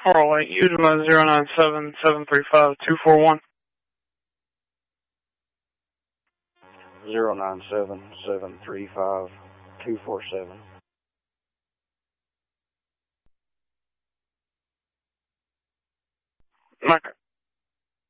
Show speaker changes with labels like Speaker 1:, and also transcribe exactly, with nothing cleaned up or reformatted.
Speaker 1: Alright, use my zero nine seven seven three five two four one.
Speaker 2: Zero nine seven seven three five two four seven.
Speaker 1: Okay.